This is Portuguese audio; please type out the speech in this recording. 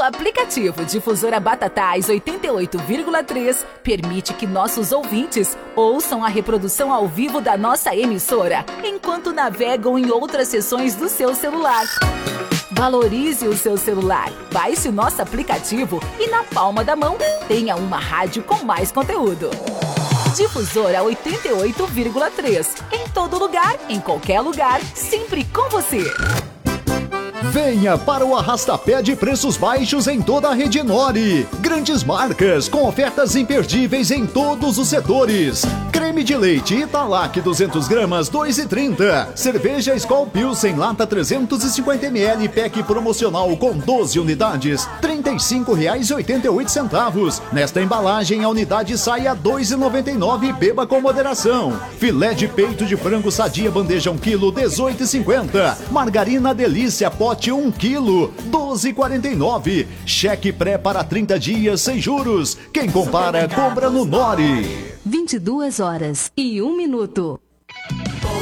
aplicativo Difusora Batatais 88,3 permite que nossos ouvintes ouçam a reprodução ao vivo da nossa emissora, enquanto navegam em outras seções do seu celular. Valorize o seu celular, baixe o nosso aplicativo e na palma da mão tenha uma rádio com mais conteúdo. Difusora 88,3. Em todo lugar, em qualquer lugar, sempre com você. Venha para o arrastapé de preços baixos em toda a rede Nori. Grandes marcas com ofertas imperdíveis em todos os setores. Creme de leite Italac 200 gramas 2,30. Cerveja Skol Pilsen lata 350 ml pack promocional com 12 unidades R$ 35,88. Nesta embalagem a unidade sai a R$ 2,99 e beba com moderação. Filé de peito de frango sadia bandeja 1 kg 18,50. Margarina Delícia pote 1 kg 12,49. Cheque pré para 30 dias sem juros. Quem compara, compra no Nori. 22h01.